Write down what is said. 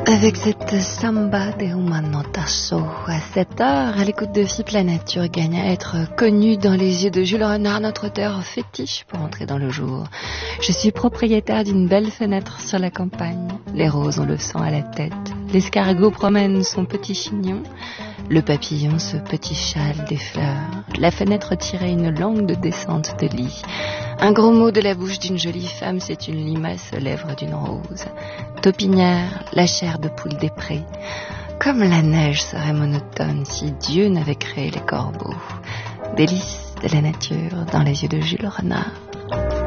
Avec cette samba de Umano Tasso à 7h, à l'écoute de FIP, la nature gagne à être connue dans les yeux de Jules Renard, notre auteur fétiche pour entrer dans le jour. Je suis propriétaire d'une belle fenêtre sur la campagne. Les roses ont le sang à la tête. L'escargot promène son petit chignon. Le papillon ce petit châle des fleurs. La fenêtre tirait une langue de descente de lit. Un gros mot de la bouche d'une jolie femme, c'est une limace aux lèvres d'une rose. Taupinière, la chair de poule des prés. Comme la neige serait monotone si Dieu n'avait créé les corbeaux. Délices de la nature dans les yeux de Jules Renard.